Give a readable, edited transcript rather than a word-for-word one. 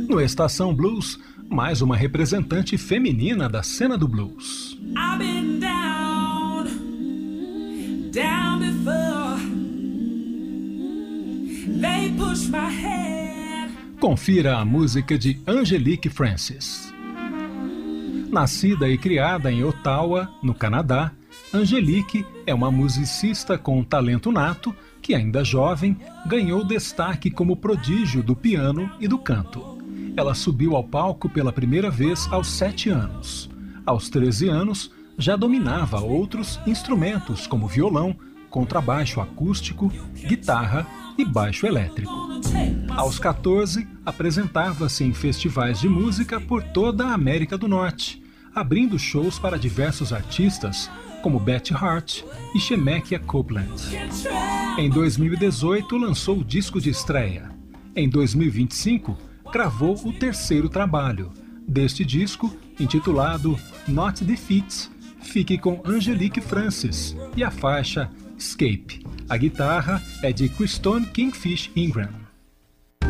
No Estação Blues, mais uma representante feminina da cena do blues. I've been down before. They push my head. Confira a música de Angelique Francis. Nascida e criada em Ottawa, no Canadá, Angelique é uma musicista com talento nato que, ainda jovem, ganhou destaque como prodígio do piano e do canto. Ela subiu ao palco pela primeira vez aos 7 anos. Aos 13 anos, já dominava outros instrumentos como violão, contrabaixo acústico, guitarra e baixo elétrico. Aos 14, apresentava-se em festivais de música por toda a América do Norte, abrindo shows para diversos artistas, como Betty Hart e Shemekia Copeland. Em 2018, lançou o disco de estreia. Em 2025, gravou o terceiro trabalho. Deste disco, intitulado Not Defeat, fique com Angelique Francis e a faixa Escape. A guitarra é de Kristone Kingfish Ingram.